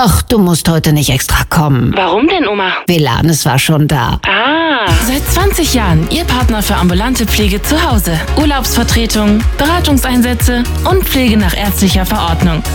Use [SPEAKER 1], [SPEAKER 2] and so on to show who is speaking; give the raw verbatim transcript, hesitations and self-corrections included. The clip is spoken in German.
[SPEAKER 1] Ach, du musst heute nicht extra kommen.
[SPEAKER 2] Warum denn, Oma?
[SPEAKER 1] Velanes war schon da.
[SPEAKER 2] Ah.
[SPEAKER 3] Seit zwanzig Jahren Ihr Partner für ambulante Pflege zu Hause. Urlaubsvertretung, Beratungseinsätze und Pflege nach ärztlicher Verordnung.